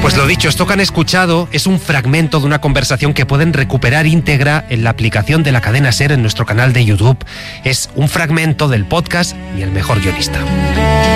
Pues lo dicho, esto que han escuchado es un fragmento de una conversación que pueden recuperar íntegra en la aplicación de la cadena SER en nuestro canal de YouTube. Es un fragmento del podcast Y el mejor guionista.